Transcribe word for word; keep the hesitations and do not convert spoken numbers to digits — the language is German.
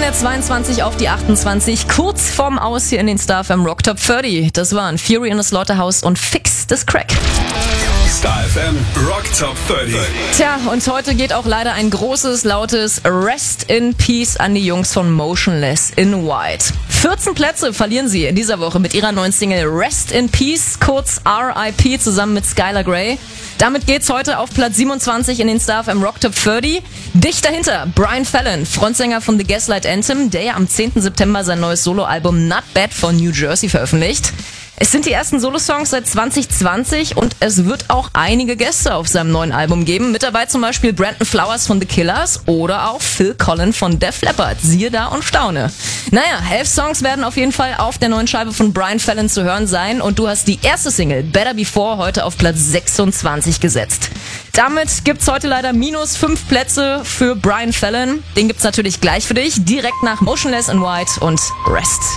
der zweiundzwanzig auf die achtundzwanzig, kurz vorm Aus hier in den Star F M Rock Top dreißig. Das waren Fury in the Slaughterhouse und Fix this Crack. Star F M Rock Top dreißig. Tja, und heute geht auch leider ein großes, lautes Rest in Peace an die Jungs von Motionless in White. vierzehn Plätze verlieren sie in dieser Woche mit ihrer neuen Single Rest in Peace, kurz R I P, zusammen mit Skylar Grey. Damit geht's heute auf Platz siebenundzwanzig in den Star F M Rock Top dreißig. Dicht dahinter Brian Fallon, Frontsänger von The Gaslight Anthem, der ja am zehnten September sein neues Soloalbum Not Bad von New Jersey veröffentlicht. Es sind die ersten Solosongs seit zwanzig zwanzig und es wird auch einige Gäste auf seinem neuen Album geben. Mit dabei zum Beispiel Brandon Flowers von The Killers oder auch Phil Collen von Def Leppard. Siehe da und staune. Naja, elf Songs werden auf jeden Fall auf der neuen Scheibe von Brian Fallon zu hören sein und du hast die erste Single Better Before heute auf Platz sechsundzwanzig gesetzt. Damit gibt's heute leider minus fünf Plätze für Brian Fallon. Den gibt's natürlich gleich für dich, direkt nach Motionless in White und Rest.